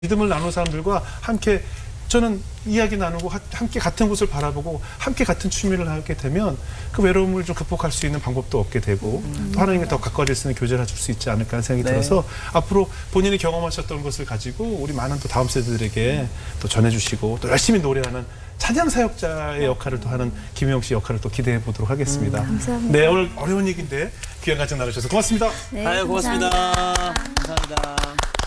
믿음을 나눈 사람들과 함께 저는 이야기 나누고 함께 같은 곳을 바라보고 함께 같은 취미를 하게 되면 그 외로움을 좀 극복할 수 있는 방법도 얻게 되고 또 하나님께 더 가까워질 수 있는 교제를 해줄 수 있지 않을까 하는 생각이 들어서 앞으로 본인이 경험하셨던 것을 가지고 우리 많은 또 다음 세대들에게 또 전해주시고 또 열심히 노래하는 찬양 사역자의 역할을 또 하는 김혜영 씨 역할을 또 기대해 보도록 하겠습니다. 감사합니다. 네, 오늘 어려운 얘기인데 귀한 가정 나누셔서 고맙습니다. 네, 아유, 고맙습니다. 감사합니다.